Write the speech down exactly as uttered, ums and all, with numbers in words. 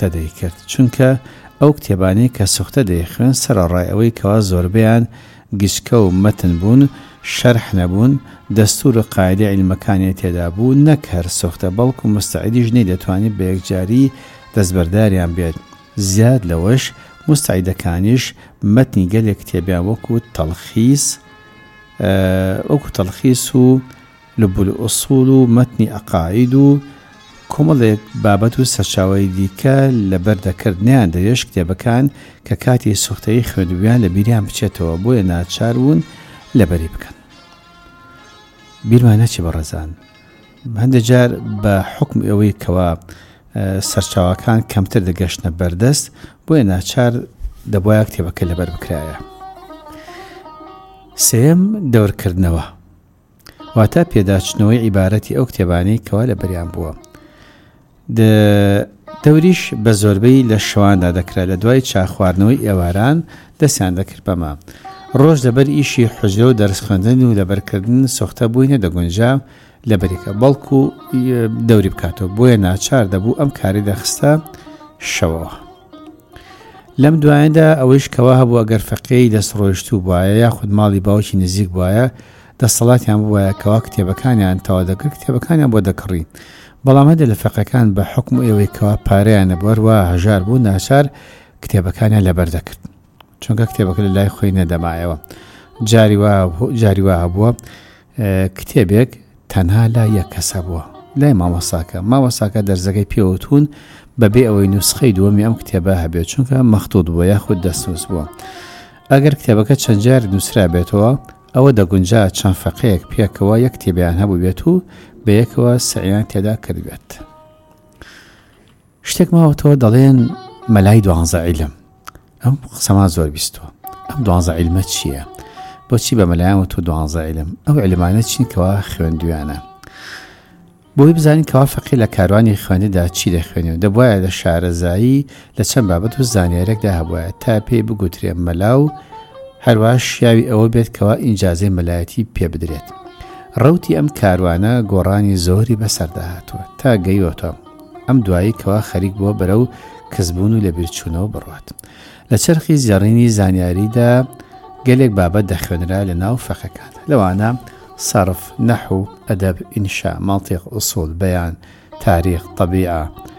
سوختە دەیکرد چونکە ئەو کتێبانەی کە سوختە دەیخوێن سەرەڕای ئەوەی کەوا زۆربەیان گشکە و مەتن بوون شەرح نەبوون دەستور و قاعدە عیلمەکانی تێدا بوو نەک هەر سوختە بەڵکو مستعیدیش نەی دەتوانێت بە یەکجاری دەستبەرداریان بێت زیاد لەوەش مستعیدەکانیش مەتنی گەلێک کتێبیان وەکو تەڵخیس وەکو تەڵخیس و لب الأصول و مەتنی عەقاید و کۆمەڵێک بابەت و سەرچاوەی دیکە لەبەر دەکردنیان دەوێش کتێبەکان کە کاتی سوختەی خوێندبیان لە بیریان بچێتەوە بۆیە ناچار بوون لەبەری بکەن. بیرمان نەچێ بەڕێزان هەندێک جار بە حکم ئەوەی کەوا سەرچاوەکان کەمتر دەگەشتنە بەردەست بۆیە ناچار دەبوایە کتێبەکە لەبەر بکرایە. سێم دەورکردنەوە واتە پێداچنەوەی عیبارەتی ئەو کتێبانەی کەوا لە بەریان بووە. دەوریش بە زۆربەی لە شەواندا دەکرا لە دوای چاخواردنەوەی ئێواران دەستیان دەکرد بەما ڕۆژ لەبەر ئیشی حوجرە و دەرس خوێندن و لەبەرکردن سوختە بووینە دەگونجا لەبەریکە بەڵکو دەوری بکاتەوە بۆیە ناچار دەبوو ئەم کاری دەخستە شەوەوە. لەم دوایەدا ئەوەیش کەوا هەبوو ئەگەر فەقێی دەستڕۆیشتوو بووایە یاخود ماڵی باوکی نزیک بووایە دەسەڵاتیان بووایە کەوا کتێبەکانیان تەوا دەکرد کتێبەکانیان بۆ دەکڕی بەڵام هەندێک لە فەقەکان بە حکم ئێوەی کەوا پارەیانە بوەروە هەژار بوو ناچار کتێبەکانیان لەبەر دەکرد چونکە کتێبەکە لە لای خۆی نەدەمایەوە. جاری وا هەبووە کتێبێک تەنها لا یەک کەسە بووە لای مامۆساکە مامۆساکە دەرزەکەی پێوتون بەبێ ئەوەی نوسخەی دووەمی ئەم کتێبە هەبێت چونکە مەختوط بووە یاخود دەستنووس بووە. ئەگەر کتێبەکە چەند جار نووسرا بێتەوە ئەوە دەگونجا چەند فەقەیەک پێکەوە یەک کتێبیان هەبوو بێت و بە یەکەوە سەعیان تێدا کردبێت. شتێک ماوەتەوە دەڵێن مەلای دوانزە عیلم ئەم قسەمان زۆر بیستوە ئەم دوانزە عیلمە چییە؟ بۆچی بە مەلایەوە تۆ دوانزە عیلم؟ ئەو عیلمانە چین کەوا خوێندویانە بۆی بزانین کەوا فەقی لە کاروانی خوێندندا چی دەخوێنێ و دەبوایە لە شارەزایی لە چەند بابەت و زانیارێکدا هەبوایە تا پێی بگوترێ مەلا و هەروە شیاوی ئەوە بێت کەوا ئینجازەی مەلایەتی پێ بدرێت. ڕەوتی ئەم کاروانە گۆڕانی زۆری بەسەردا هاتووە تا گەیوەتەوە ئەم دوایی کەوا خەریک بووە بەرەو کەسبوون و لەبیرچوونەوە بڕوات. لە چرخی زێڕینی زانیاریدا گەلێک بابەت دەخوێنرا لە ناو فەقەکان لەوانە صرف نەحو ئەدەب ئینشا مانتیق ئوسوڵ بەیان تاریخ طەبیعە